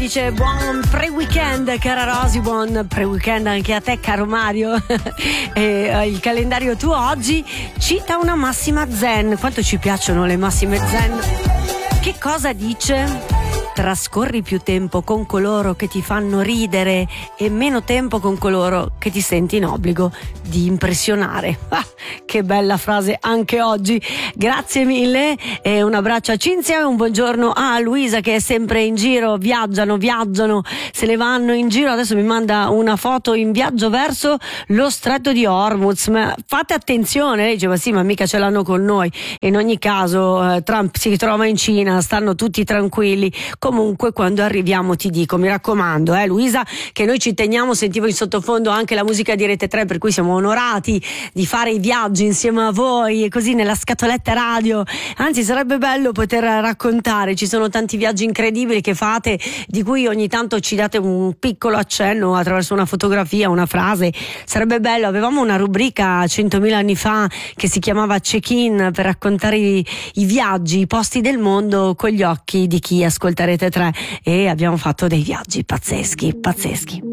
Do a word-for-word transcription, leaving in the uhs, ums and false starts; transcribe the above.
dice buon pre-weekend cara Rosy, buon pre-weekend anche a te caro Mario. E, uh, il calendario tuo oggi cita una massima zen. Quanto ci piacciono le massime zen. Che cosa dice? Trascorri più tempo con coloro che ti fanno ridere e meno tempo con coloro che ti senti in obbligo di impressionare. Ah, che bella frase anche oggi. Grazie mille e un abbraccio a Cinzia e un buongiorno a Luisa che è sempre in giro. Viaggiano, viaggiano, se ne vanno in giro. Adesso mi manda una foto in viaggio verso lo stretto di Hormuz. Ma fate attenzione, lei diceva sì, ma mica ce l'hanno con noi. In ogni caso eh, Trump si trova in Cina, stanno tutti tranquilli. Comunque quando arriviamo ti dico, mi raccomando eh Luisa, che noi ci teniamo, sentivo in sottofondo anche la musica di Rete tre, per cui siamo onorati di fare i viaggi insieme a voi e così nella scatoletta radio. Anzi sarebbe bello poter raccontare, ci sono tanti viaggi incredibili che fate, di cui ogni tanto ci date un piccolo accenno attraverso una fotografia, una frase. Sarebbe bello, avevamo una rubrica centomila anni fa che si chiamava Check-in per raccontare i, i viaggi, i posti del mondo con gli occhi di chi ascolta Rete tre e abbiamo fatto dei viaggi pazzeschi, pazzeschi.